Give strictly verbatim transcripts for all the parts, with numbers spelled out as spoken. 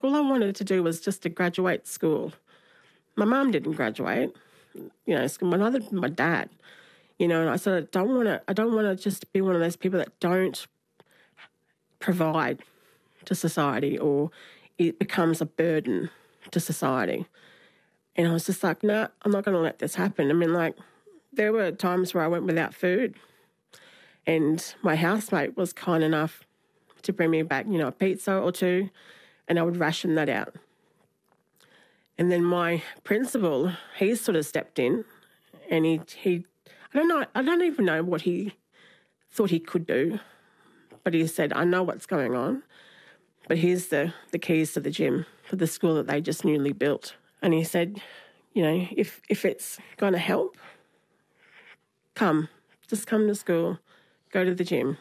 All I wanted to do was just to graduate school. My mum didn't graduate, you know, my mother, my dad, you know, and I said, I don't want to, I don't want to just be one of those people that don't provide to society or it becomes a burden to society. And I was just like, no, nah, I'm not going to let this happen. I mean, like, there were times where I went without food and my housemate was kind enough to bring me back, you know, a pizza or two, and I would ration that out. And then my principal, he sort of stepped in and he, he, I don't know, I don't even know what he thought he could do, but he said, I know what's going on, but here's the, the keys to the gym for the school that they just newly built. And he said, you know, if, if it's going to help, come, just come to school, go to the gym,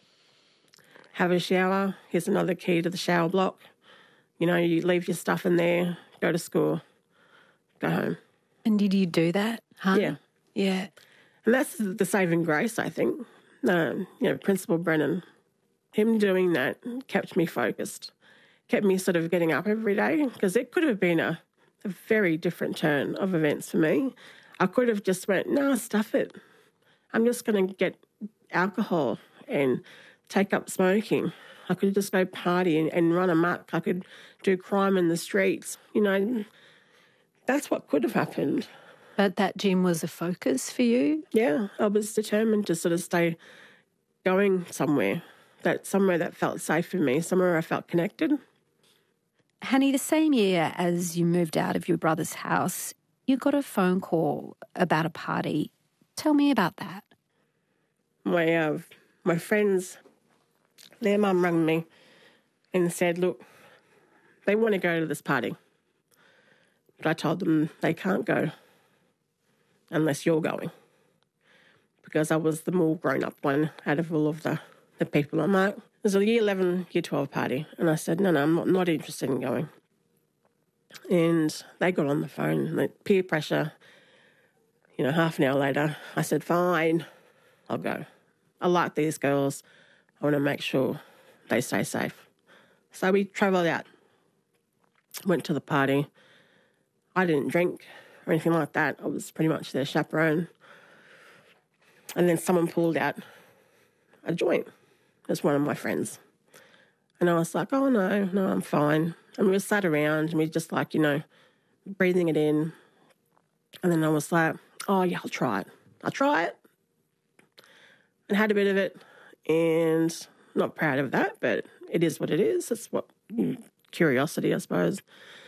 have a shower, here's another key to the shower block. You know, you leave your stuff in there, go to school, go home. And did you do that, huh? Yeah. Yeah. And that's the saving grace, I think. Um, you know, Principal Brennan, him doing that kept me focused, kept me sort of getting up every day, because it could have been a, a very different turn of events for me. I could have just went, no, stuff it. I'm just going to get alcohol and take up smoking. I could just go party and, and run amok. I could do crime in the streets. You know, that's what could have happened. But that gym was a focus for you? Yeah, I was determined to sort of stay going somewhere, that somewhere that felt safe for me, somewhere I felt connected. Hanny, the same year as you moved out of your brother's house, you got a phone call about a party. Tell me about that. My, uh, my friends, their mum rang me and said, look, they want to go to this party. But I told them they can't go unless you're going, because I was the more grown-up one out of all of the, the people. I'm like, there's a year eleven, year twelve party. And I said, no, no, I'm not, not interested in going. And they got on the phone, like peer pressure. You know, half an hour later, I said, fine, I'll go. I like these girls. I want to make sure they stay safe. So we travelled out, went to the party. I didn't drink or anything like that. I was pretty much their chaperone. And then someone pulled out a joint as one of my friends. And I was like, oh, no, no, I'm fine. And we were sat around and we were just like, you know, breathing it in. And then I was like, oh, yeah, I'll try it. I'll try it. And had a bit of it. And not proud of that, but it is what it is. It's what curiosity, I suppose.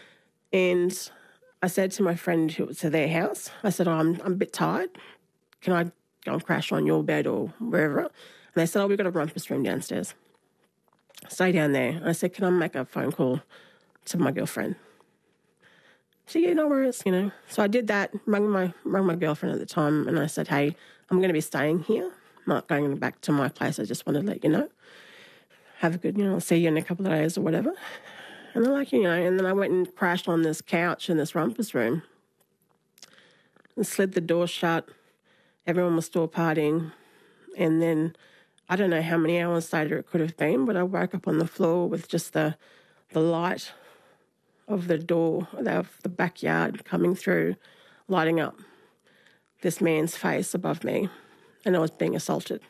And I said to my friend who was to their house, I said, oh, I'm, I'm a bit tired. Can I go and crash on your bed or wherever? And they said, oh, we've got a rumpus room downstairs. Stay down there. And I said, can I make a phone call to my girlfriend? She said, yeah, no worries, you know. So I did that, rang my, rang my girlfriend at the time, and I said, hey, I'm going to be staying here. I'm not going back to my place. I just wanted to let you know. Have a good, you know, I'll see you in a couple of days or whatever. And they're like, you know, and then I went and crashed on this couch in this rumpus room and slid the door shut. Everyone was still partying. And then I don't know how many hours later it could have been, but I woke up on the floor with just the the light of the door, of the backyard coming through, lighting up this man's face above me, and I was being assaulted.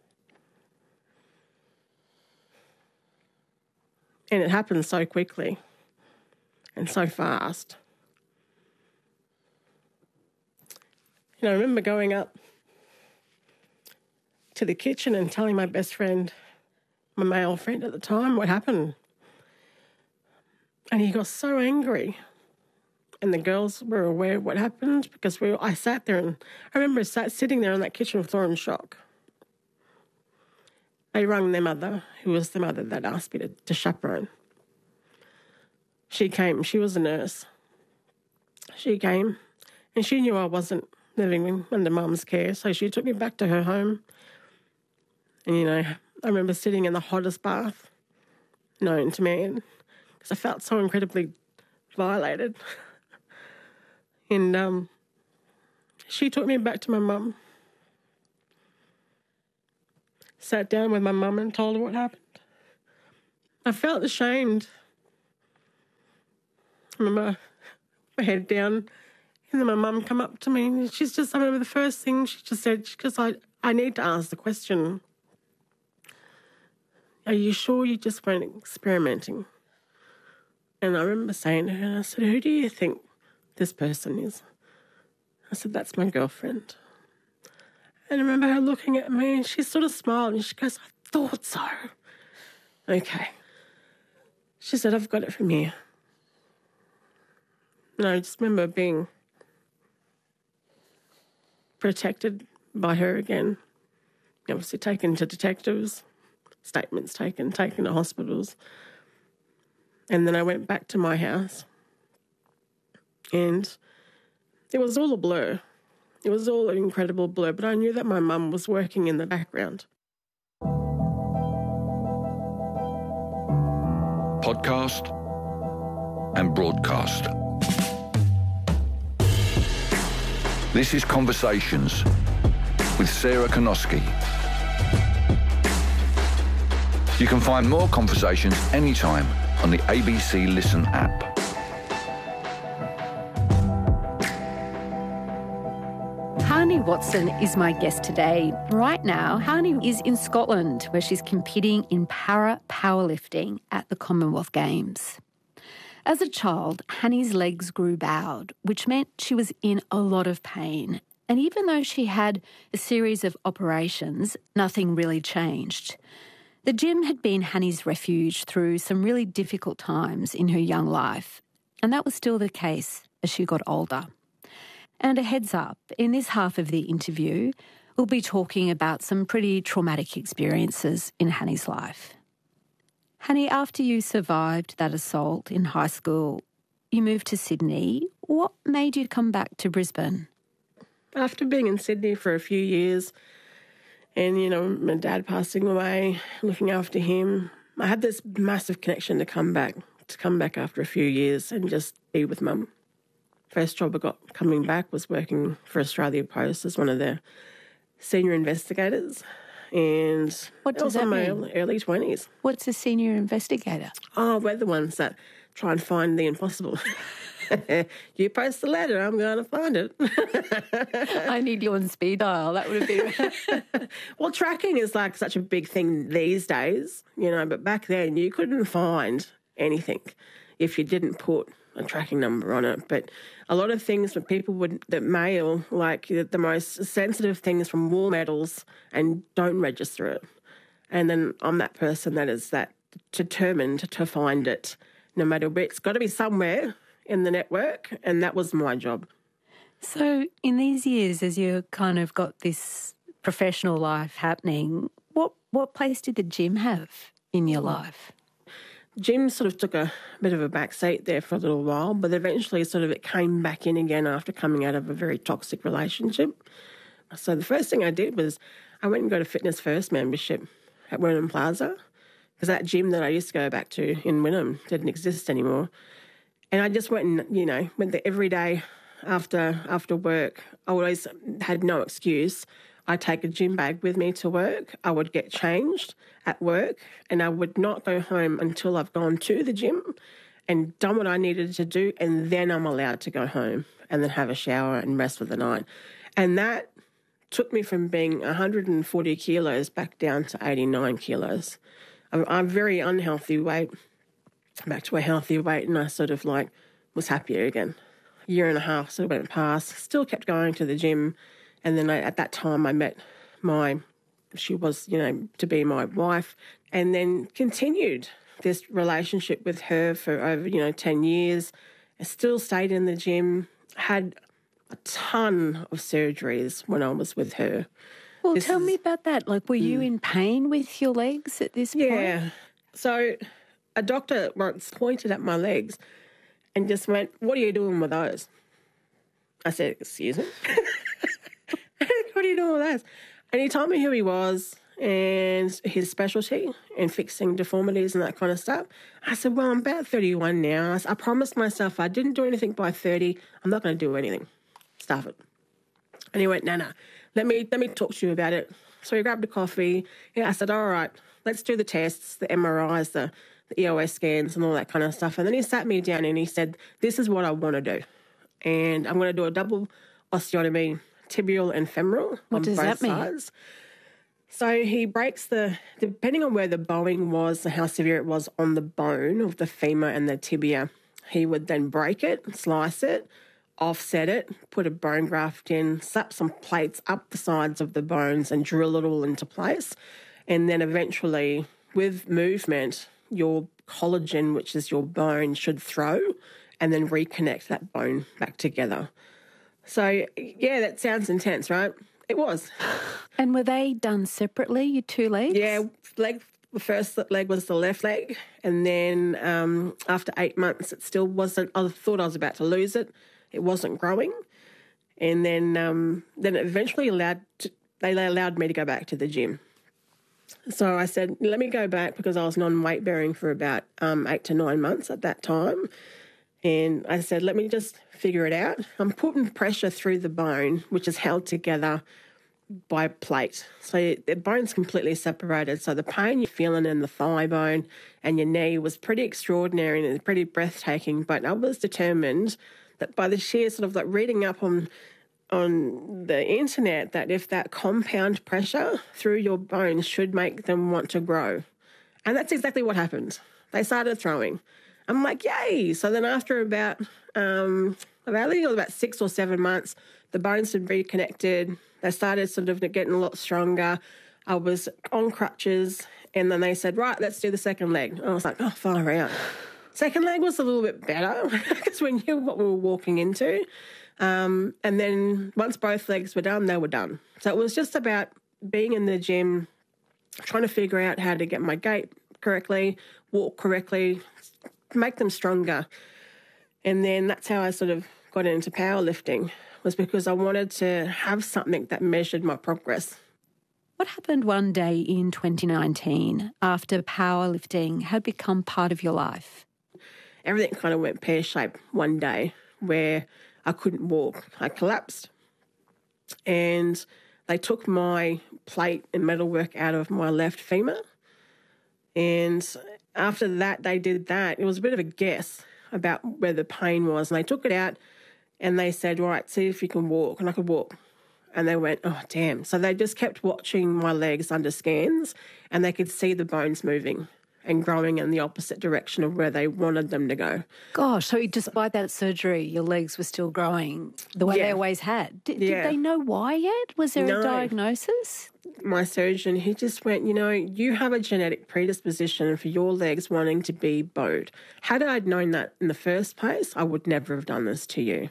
And it happened so quickly and so fast. You know, I remember going up to the kitchen and telling my best friend, my male friend at the time, what happened. And he got so angry. And the girls were aware of what happened because we were, I sat there and I remember sat, sitting there on that kitchen floor in shock. They rang their mother, who was the mother that asked me to, to chaperone. She came, she was a nurse. She came and she knew I wasn't living under Mum's care, so she took me back to her home. And, you know, I remember sitting in the hottest bath known to man because I felt so incredibly violated. And um, she took me back to my mum. Sat down with my mum and told her what happened. I felt ashamed. I remember my head down, and then my mum come up to me, and she's just, I remember the first thing she just said, because I, I need to ask the question, are you sure you just weren't experimenting? And I remember saying to her, I said, who do you think this person is? I said, that's my girlfriend. And I remember her looking at me, and she sort of smiled, and she goes, I thought so. Okay. She said, I've got it from here. And I just remember being protected by her again. Obviously taken to detectives, statements taken, taken to hospitals. And then I went back to my house, and it was all a blur. It was all an incredible blur, but I knew that my mum was working in the background. Podcast and broadcast. This is Conversations with Sarah Konoski. You can find more conversations anytime on the A B C Listen app. Hani Watson is my guest today. Right now, Hani is in Scotland, where she's competing in para powerlifting at the Commonwealth Games. As a child, Hani's legs grew bowed, which meant she was in a lot of pain. And even though she had a series of operations, nothing really changed. The gym had been Hani's refuge through some really difficult times in her young life, and that was still the case as she got older. And a heads up, in this half of the interview, we'll be talking about some pretty traumatic experiences in Hani's life. Hani, after you survived that assault in high school, you moved to Sydney. What made you come back to Brisbane? After being in Sydney for a few years and, you know, my dad passing away, looking after him, I had this massive connection to come back, to come back after a few years and just be with Mum. First job I got coming back was working for Australia Post as one of their senior investigators. And what does that that was in my early twenties. What's a senior investigator? Oh, we're the ones that try and find the impossible. You post the letter, I'm going to find it. I need you on speed dial. That would have been... Well, tracking is like such a big thing these days, you know, but back then you couldn't find anything if you didn't put a tracking number on it. But a lot of things that people would that mail, like the most sensitive things from war medals, and don't register it. And then I'm that person that is that determined to find it, no matter where. It's got to be somewhere in the network, and that was my job. So in these years, as you kind of got this professional life happening, what what place did the gym have in your life? Gym sort of took a bit of a back seat there for a little while, but eventually sort of it came back in again after coming out of a very toxic relationship. So the first thing I did was I went and got a Fitness First membership at Wynnum Plaza, because that gym that I used to go back to in Wynnum didn't exist anymore. And I just went and, you know, went there every day after after work. I always had no excuse. I'd take a gym bag with me to work. I would get changed at work, and I would not go home until I've gone to the gym and done what I needed to do, and then I'm allowed to go home and then have a shower and rest for the night. And that took me from being one hundred forty kilos back down to eighty-nine kilos. I'm, I'm very unhealthy weight, back to a healthy weight, and I sort of like was happier again. A year and a half sort of went past, still kept going to the gym. And then I, at that time I met my, she was, you know, to be my wife, and then continued this relationship with her for over, you know, ten years. I still stayed in the gym, had a ton of surgeries when I was with her. Well, this tell is, me about that. Like, were you in pain with your legs at this point? Yeah. So a doctor once pointed at my legs and just went, "What are you doing with those?" I said, "Excuse me?" "What are you doing with those?" And he told me who he was and his specialty in fixing deformities and that kind of stuff. I said, "Well, I'm about thirty-one now. I, I promised myself I didn't do anything by thirty. I'm not going to do anything. Stuff it." And he went, "No, no, let me, let me talk to you about it." So he grabbed a coffee. Yeah, I said, "All right, let's do the tests, the M R Is, the, the E O S scans and all that kind of stuff. And then he sat me down and he said, this is what I want to do. And I'm going to do a double osteotomy, tibial and femoral what on does both that mean? sides. So he breaks the, depending on where the bowing was and how severe it was on the bone of the femur and the tibia, he would then break it, slice it, offset it, put a bone graft in, slap some plates up the sides of the bones and drill it all into place. And then eventually, with movement, your collagen, which is your bone, should throw and then reconnect that bone back together. So, yeah, that sounds intense, right? It was. And were they done separately, your two legs? Yeah, leg, the first leg was the left leg. And then um, after eight months, it still wasn't, I thought I was about to lose it. It wasn't growing. And then um, then it eventually allowed, to, they allowed me to go back to the gym. So I said, let me go back because I was non-weight bearing for about um, eight to nine months at that time. And I said, let me just figure it out. I'm putting pressure through the bone, which is held together by a plate. So the bone's completely separated. So the pain you're feeling in the thigh bone and your knee was pretty extraordinary and pretty breathtaking. But I was determined that by the sheer sort of like reading up on on the internet that if that compound pressure through your bones should make them want to grow. And that's exactly what happened. They started throwing. I'm like, yay. So then after about, um, about I think it was about six or seven months, the bones had reconnected. They started sort of getting a lot stronger. I was on crutches and then they said, right, let's do the second leg. I was like, oh, far out. Second leg was a little bit better because we knew what we were walking into. Um, and then once both legs were done, they were done. So it was just about being in the gym, trying to figure out how to get my gait correctly, walk correctly, make them stronger. And then that's how I sort of got into powerlifting, was because I wanted to have something that measured my progress. What happened one day in twenty nineteen after powerlifting had become part of your life? Everything kind of went pear-shaped one day where I couldn't walk. I collapsed and they took my plate and metalwork out of my left femur. And after that, they did that. It was a bit of a guess about where the pain was. And they took it out and they said, right, see if you can walk. And I could walk. And they went, oh, damn. So they just kept watching my legs under scans and they could see the bones moving and growing in the opposite direction of where they wanted them to go. Gosh, so despite that surgery, your legs were still growing the way Yeah. they always had. Did, Yeah. did they know why yet? Was there No. a diagnosis? My surgeon, he just went, you know, you have a genetic predisposition for your legs wanting to be bowed. Had I known that in the first place, I would never have done this to you.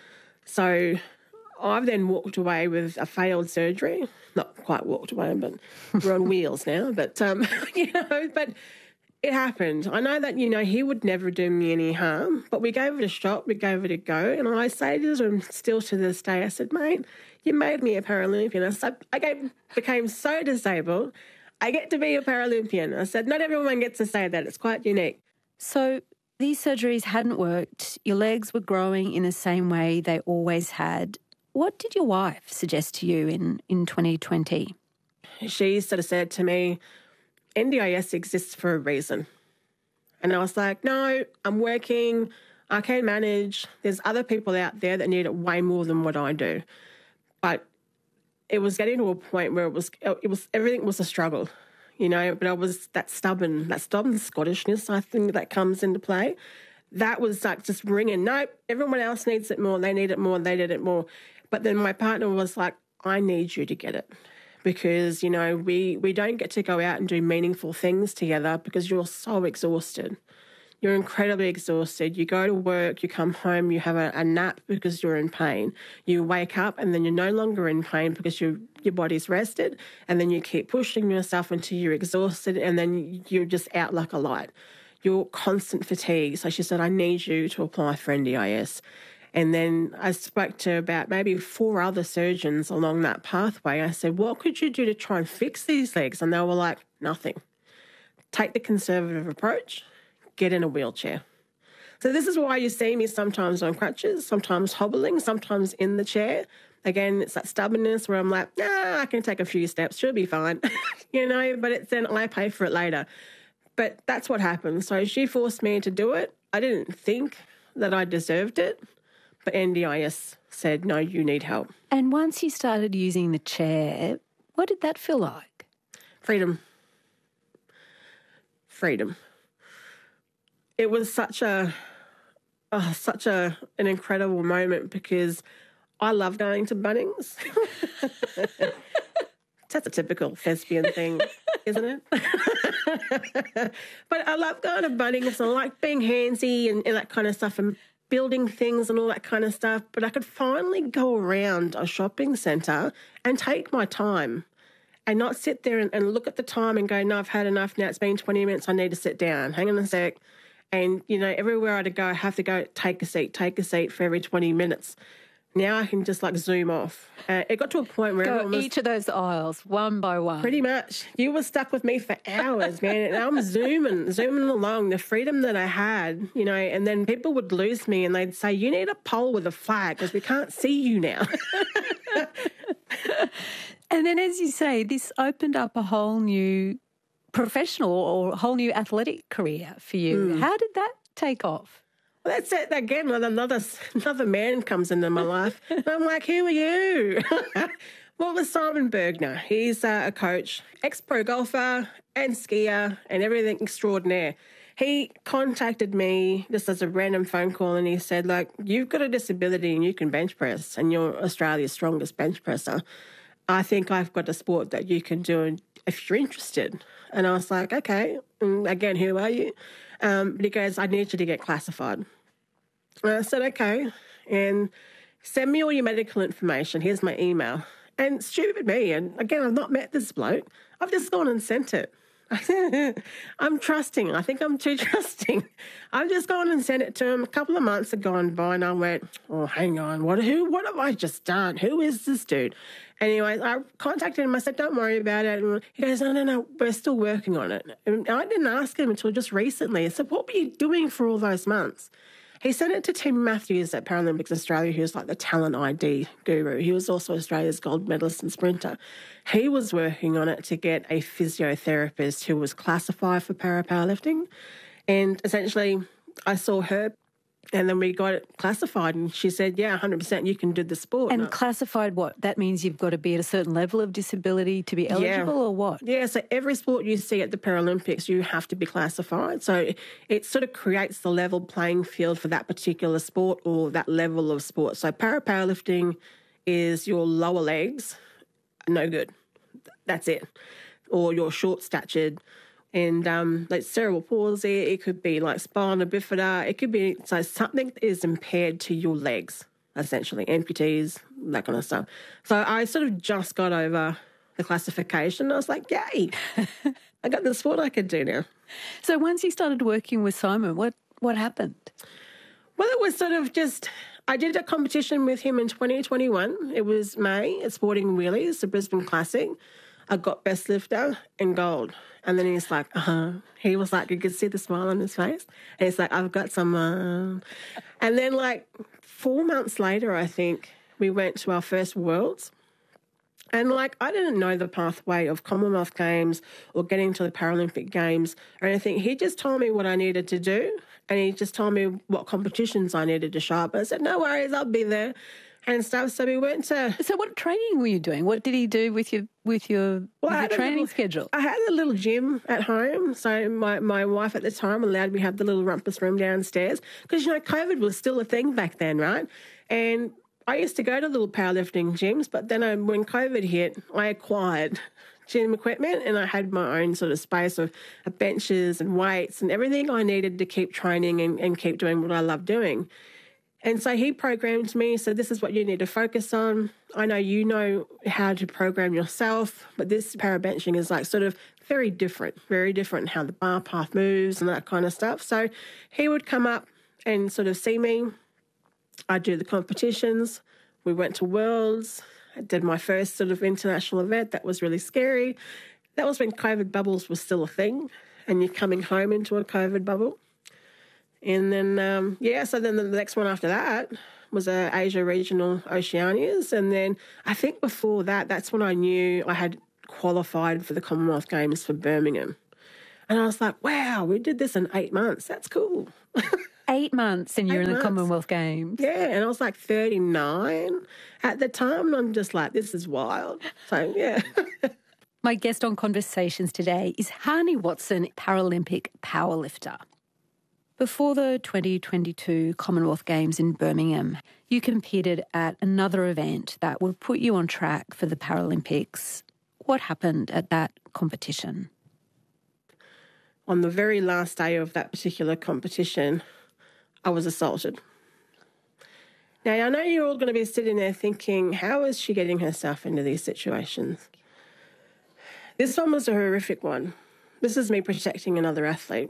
So I've then walked away with a failed surgery. Not quite walked away, but we're on wheels now. But, um, you know, but it happened. I know that, you know, he would never do me any harm, but we gave it a shot. We gave it a go. And I say to him still to this day, I said, mate, you made me a Paralympian. I said, I gave, became so disabled. I get to be a Paralympian. I said, not everyone gets to say that. It's quite unique. So these surgeries hadn't worked. Your legs were growing in the same way they always had. What did your wife suggest to you in, in twenty twenty? She sort of said to me, N D I S exists for a reason. And I was like, no, I'm working. I can manage. There's other people out there that need it way more than what I do. But it was getting to a point where it was, it was everything was a struggle, you know, but I was that stubborn, that stubborn Scottishness, I think, that comes into play. That was like just ringing, nope, everyone else needs it more, they need it more, they need it more. But then my partner was like, I need you to get it because, you know, we, we don't get to go out and do meaningful things together because you're so exhausted. You're incredibly exhausted. You go to work, you come home, you have a, a nap because you're in pain. You wake up and then you're no longer in pain because you, your body's rested, and then you keep pushing yourself until you're exhausted and then you're just out like a light. You're constant fatigue. So she said, I need you to apply for N D I S. And then I spoke to about maybe four other surgeons along that pathway. I said, what could you do to try and fix these legs? And they were like, nothing. Take the conservative approach, get in a wheelchair. So this is why you see me sometimes on crutches, sometimes hobbling, sometimes in the chair. Again, it's that stubbornness where I'm like, nah, I can take a few steps, she'll be fine, you know, but it's then I pay for it later. But that's what happened. So she forced me to do it. I didn't think that I deserved it, but N D I S said, no, you need help. And once you started using the chair, what did that feel like? Freedom. Freedom. It was such a, oh, such a an incredible moment because I love going to Bunnings. That's a typical thespian thing, isn't it? But I love going to Bunnings. I like being handsy and, and that kind of stuff and building things and all that kind of stuff. But I could finally go around a shopping centre and take my time and not sit there and, and look at the time and go, no, I've had enough now. It's been twenty minutes. I need to sit down. Hang on a sec. And, you know, everywhere I'd go, I have to go take a seat, take a seat for every twenty minutes. Now I can just like zoom off. Uh, it got to a point where Go everyone was each of those aisles, one by one. pretty much. You were stuck with me for hours, man. And I'm zooming, zooming along. The freedom that I had, you know, and then people would lose me and they'd say, you need a pole with a flag because we can't see you now. And then, as you say, this opened up a whole new professional or a whole new athletic career for you. Mm. How did that take off? Well, that's it. Again, another another man comes into my life. And I'm like, who are you? Well, it was Simon Bergner. He's uh, a coach, ex-pro golfer and skier and everything extraordinaire. He contacted me just as a random phone call and he said, like, you've got a disability and you can bench press and you're Australia's strongest bench presser. I think I've got a sport that you can do if you're interested. And I was like, okay. And again, who are you? Um, but he goes, I need you to get classified. And I said, okay. And send me all your medical information. Here's my email. And stupid me. And again, I've not met this bloke. I've just gone and sent it. I'm trusting. I think I'm too trusting. I've just gone and sent it to him. A couple of months had gone by and I went, oh, hang on. What, who, what have I just done? Who is this dude? Anyway, I contacted him. I said, don't worry about it. And he goes, no, no, no, we're still working on it. And I didn't ask him until just recently. I said, what were you doing for all those months? He sent it to Tim Matthews at Paralympics Australia, who's like the talent I D guru. He was also Australia's gold medalist and sprinter. He was working on it to get a physiotherapist who was classified for para-powerlifting. And essentially, I saw her and then we got it classified and she said, yeah, one hundred percent you can do the sport. And no. Classified what? That means you've got to be at a certain level of disability to be eligible yeah. or what? Yeah, so every sport you see at the Paralympics, you have to be classified. So it sort of creates the level playing field for that particular sport or that level of sport. So para-powerlifting is your lower legs, no good. That's it. Or you're short-statured. And um, like cerebral palsy, it could be like spina bifida. It could be so something is impaired to your legs, essentially, amputees, that kind of stuff. So I sort of just got over the classification. I was like, yay, I got the sport I could do now. So once you started working with Simon, what, what happened? Well, it was sort of just, I did a competition with him in twenty twenty-one. It was May at Sporting Wheelies, the Brisbane Classic. I got best lifter and gold. And then he's like, uh-huh. He was like, you could see the smile on his face. And he's like, I've got some. Uh... And then like four months later, I think, we went to our first Worlds. And like, I didn't know the pathway of Commonwealth Games or getting to the Paralympic Games or anything. He just told me what I needed to do. And he just told me what competitions I needed to show up. I said, no worries, I'll be there. And stuff. So we went to. So what training were you doing? What did he do with your with your, well, with your training little, schedule? I had a little gym at home. So my, my wife at the time allowed me to have the little rumpus room downstairs because, you know, COVID was still a thing back then, right? And I used to go to little powerlifting gyms, but then I, when COVID hit, I acquired gym equipment and I had my own sort of space of benches and weights and everything I needed to keep training and, and keep doing what I love doing. And so he programmed me, so this is what you need to focus on. I know you know how to program yourself, but this parabenching is like sort of very different, very different how the bar path moves and that kind of stuff. So he would come up and sort of see me. I'd do the competitions. We went to Worlds. I did my first sort of international event. That was really scary. That was when COVID bubbles was still a thing and you're coming home into a COVID bubble. And then, um, yeah, so then the next one after that was uh, Asia Regional Oceanias. And then I think before that, that's when I knew I had qualified for the Commonwealth Games for Birmingham. And I was like, wow, we did this in eight months. That's cool. Eight months and you're Eight in the months. Commonwealth Games. Yeah, and I was like thirty-nine at the time, and I'm just like, this is wild. So, yeah. My guest on Conversations today is Hani Watson, Paralympic powerlifter. Before the twenty twenty-two Commonwealth Games in Birmingham, you competed at another event that would put you on track for the Paralympics. What happened at that competition? On the very last day of that particular competition, I was assaulted. Now, I know you're all going to be sitting there thinking, how is she getting herself into these situations? This one was a horrific one. This is me protecting another athlete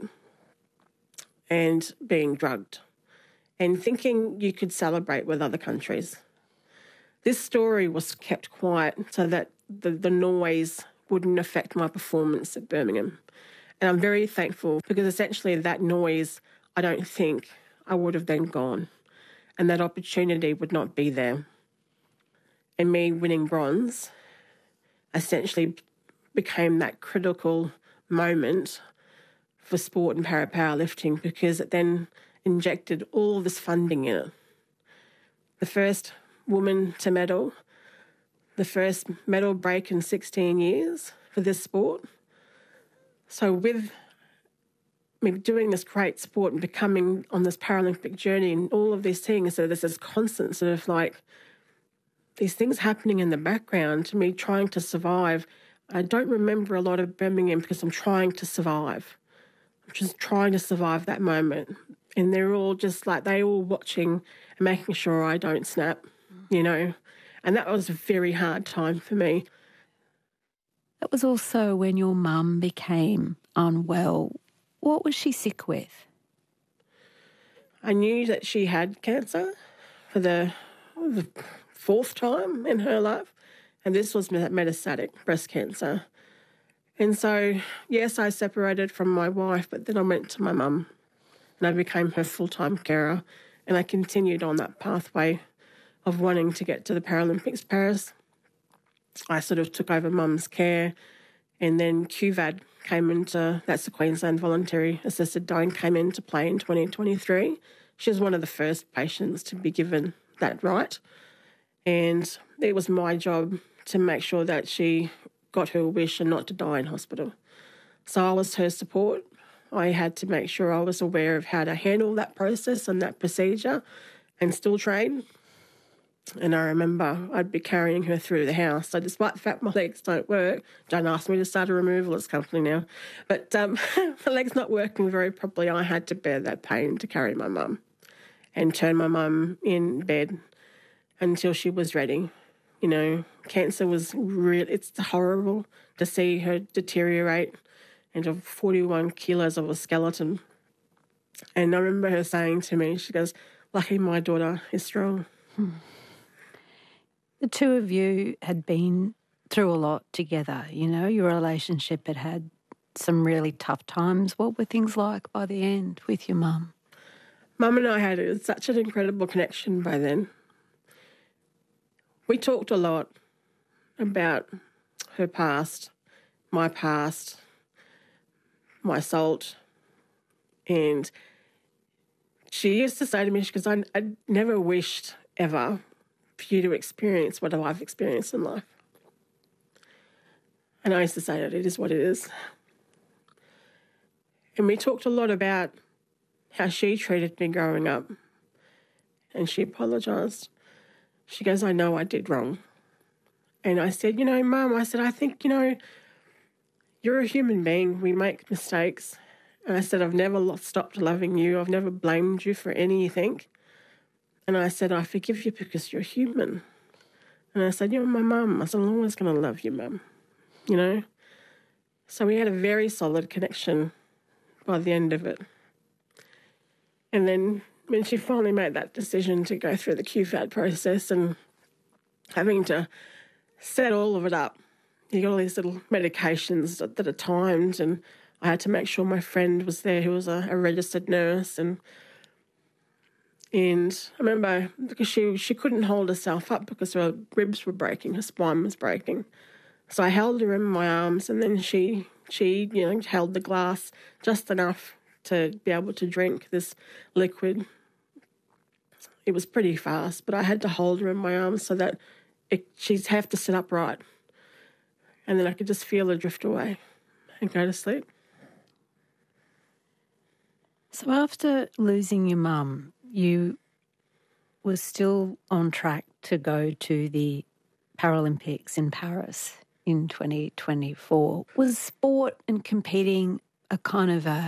and being drugged and thinking you could celebrate with other countries. This story was kept quiet so that the, the noise wouldn't affect my performance at Birmingham. And I'm very thankful because essentially that noise, I don't think I would have then gone, and that opportunity would not be there. And me winning bronze essentially became that critical moment for sport and para-powerlifting because it then injected all this funding in it. The first woman to medal, the first medal break in sixteen years for this sport. So with me doing this great sport and becoming on this Paralympic journey and all of these things, so there's this constant sort of like these things happening in the background, me trying to survive. I don't remember a lot of Birmingham because I'm trying to survive. I'm just trying to survive that moment. And they're all just like, they all watching and making sure I don't snap, you know. And that was a very hard time for me. That was also when your mum became unwell. What was she sick with? I knew that she had cancer for the, the fourth time in her life, and this was metastatic breast cancer. And so, yes, I separated from my wife, but then I went to my mum and I became her full-time carer, and I continued on that pathway of wanting to get to the Paralympics Paris. I sort of took over mum's care, and then Q V A D came into, that's the Queensland Voluntary Assisted Dying, came into play in twenty twenty-three. She was one of the first patients to be given that right. And it was my job to make sure that she got her wish and not to die in hospital. So I was her support. I had to make sure I was aware of how to handle that process and that procedure and still train. And I remember I'd be carrying her through the house. So despite the fact my legs don't work, don't ask me to start a removalist company now, but um, my legs not working very properly, I had to bear that pain to carry my mum and turn my mum in bed until she was ready. You know, cancer was real. It's horrible to see her deteriorate into forty-one kilos of a skeleton. And I remember her saying to me, she goes, lucky my daughter is strong. Hmm. The two of you had been through a lot together, you know, your relationship had had some really tough times. What were things like by the end with your mum? Mum and I had such an incredible connection by then. We talked a lot about her past, my past, my assault, and she used to say to me, she goes, I, I never wished ever for you to experience what I've experienced in life. And I used to say that it is what it is. And we talked a lot about how she treated me growing up. And she apologised. She goes, I know I did wrong. And I said, you know, Mum, I said, I think, you know, you're a human being. We make mistakes. And I said, I've never stopped loving you. I've never blamed you for anything. And I said, I forgive you because you're human. And I said, you're my mum. I said, I'm always going to love you, Mum. You know? So we had a very solid connection by the end of it. And then when she finally made that decision to go through the Q V A D process and having to set all of it up, you got all these little medications that, that are timed, and I had to make sure my friend was there who was a, a registered nurse. And And I remember because she, she couldn't hold herself up because her ribs were breaking, her spine was breaking. So I held her in my arms, and then she She, you know, held the glass just enough to be able to drink this liquid. It was pretty fast, but I had to hold her in my arms so that it, she'd have to sit upright. And then I could just feel her drift away and go to sleep. So after losing your mum, you were still on track to go to the Paralympics in Paris in twenty twenty-four. Was sport and competing a kind of a